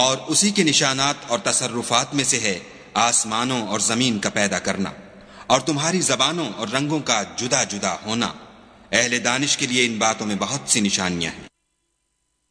और उसी के निशानात और तसर्रुफात में से है आसमानों और जमीन का पैदा करना और तुम्हारी जबानों और रंगों का जुदा जुदा होना। अहले दानिश के लिए इन बातों में बहुत सी निशानियां हैं।